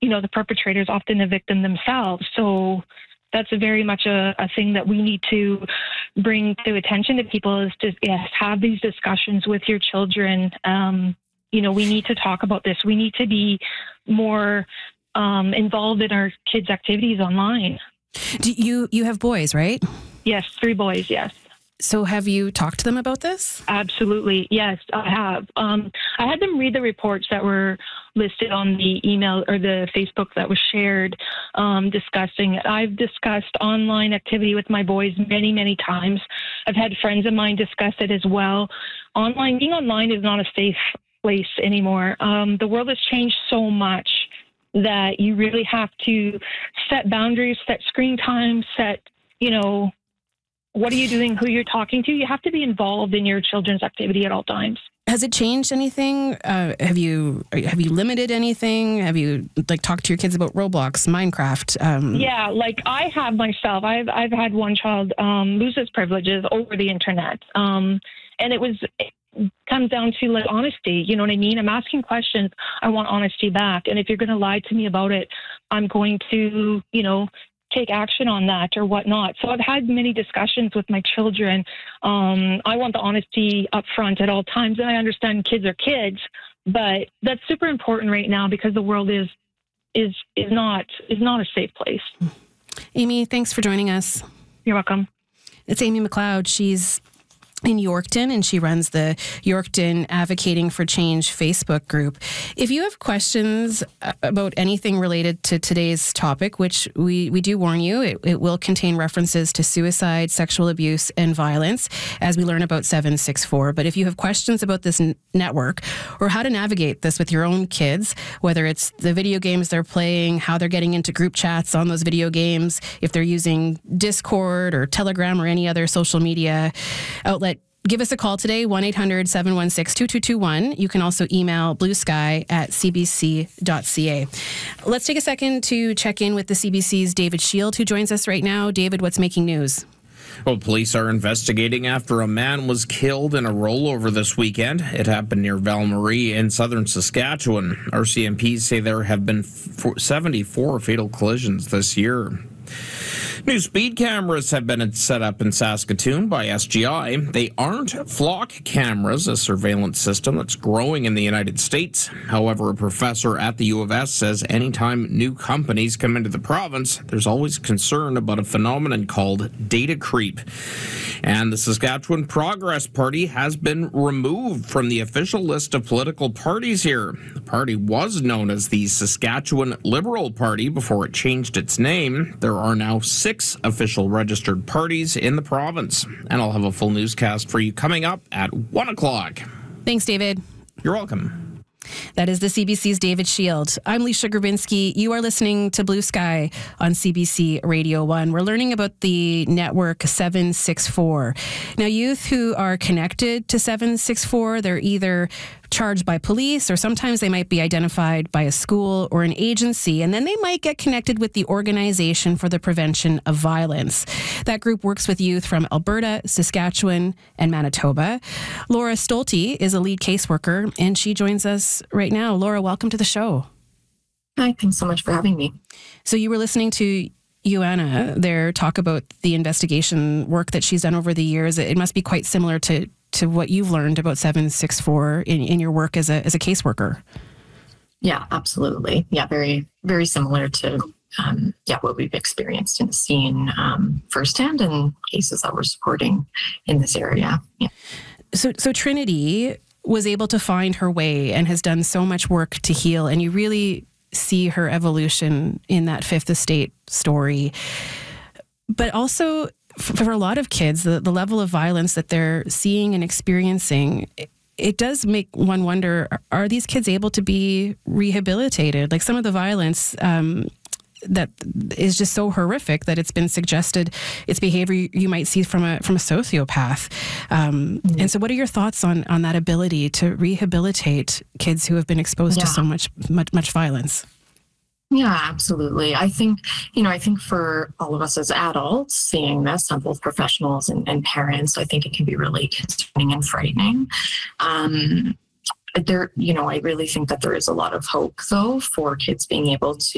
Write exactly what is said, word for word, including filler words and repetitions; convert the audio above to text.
you know, the perpetrator is often the victim themselves. So that's a very much a, a thing that we need to bring to attention to people is to yes, have these discussions with your children. Um, you know, we need to talk about this. We need to be more um, involved in our kids' activities online. Do you, you have boys, right? Yes, three boys, yes. So have you talked to them about this? Absolutely. Yes, I have. Um, I had them read the reports that were listed on the email or the Facebook that was shared um, discussing it. I've discussed online activity with my boys many, many times. I've had friends of mine discuss it as well. Online, being online is not a safe place anymore. Um, the world has changed so much that you really have to set boundaries, set screen time, set, you know, what are you doing, who you're talking to. You have to be involved in your children's activity at all times. Has it changed anything? Uh, have you have you limited anything? Have you like talked to your kids about Roblox, Minecraft? Um... Yeah, like I have myself. I've I've had one child um, lose his privileges over the internet, um, and it was it comes down to like honesty. You know what I mean? I'm asking questions. I want honesty back, and if you're going to lie to me about it, I'm going to, you know, take action on that or whatnot. So I've had many discussions with my children. Um, I want the honesty up front at all times. And I understand kids are kids, but that's super important right now because the world is is is not is not a safe place. Amy, thanks for joining us. You're welcome. It's Amy McLeod. She's in Yorkton, and she runs the Yorkton Advocating for Change Facebook group. If you have questions about anything related to today's topic, which we, we do warn you, it, it will contain references to suicide, sexual abuse, and violence as we learn about seven six four. But if you have questions about this n- network or how to navigate this with your own kids, whether it's the video games they're playing, how they're getting into group chats on those video games, if they're using Discord or Telegram or any other social media outlet, give us a call today, one eight hundred seven one six two two two one. You can also email bluesky at c b c dot c a. Let's take a second to check in with the C B C's David Shield, who joins us right now. David, what's making news? Well, police are investigating after a man was killed in a rollover this weekend. It happened near Val Marie in southern Saskatchewan. R C M Ps say there have been seventy-four fatal collisions this year. New speed cameras have been set up in Saskatoon by S G I. They aren't flock cameras, a surveillance system that's growing in the United States. However, a professor at the U of S says anytime new companies come into the province, there's always concern about a phenomenon called data creep. And the Saskatchewan Progress Party has been removed from the official list of political parties here. The party was known as the Saskatchewan Liberal Party before it changed its name. There are now six official registered parties in the province. And I'll have a full newscast for you coming up at one o'clock. Thanks, David. You're welcome. That is the C B C's David Shield. I'm Leisha Grabinski. You are listening to Blue Sky on C B C Radio one. We're learning about the network seven six four. Now, youth who are connected to seven six four, they're either charged by police or sometimes they might be identified by a school or an agency, and then they might get connected with the Organization for the Prevention of Violence. That group works with youth from Alberta, Saskatchewan, and Manitoba. Laura Stolte is a lead caseworker, and she joins us right now. Laura, welcome to the show. Hi, thanks so much for having me. So you were listening to Ioana there talk about the investigation work that she's done over the years. It must be quite similar to to what you've learned about seven six four in, in your work as a as a caseworker. Yeah, absolutely. Yeah, very, very similar to um, yeah what we've experienced and seen um, firsthand in cases that we're supporting in this area. Yeah. So, so Trinity was able to find her way and has done so much work to heal, and you really see her evolution in that Fifth Estate story. But also, for a lot of kids, the, the level of violence that they're seeing and experiencing, it, it does make one wonder, are these kids able to be rehabilitated? Like some of the violence um, that is just so horrific that it's been suggested it's behavior you might see from a from a sociopath. Um, mm-hmm. And so what are your thoughts on, on that ability to rehabilitate kids who have been exposed yeah. to so much, much, much violence? Yeah, absolutely. I think, you know, I think for all of us as adults seeing this, on both professionals and, and parents, I think it can be really concerning and frightening. Um, there, you know, I really think that there is a lot of hope, though, for kids being able to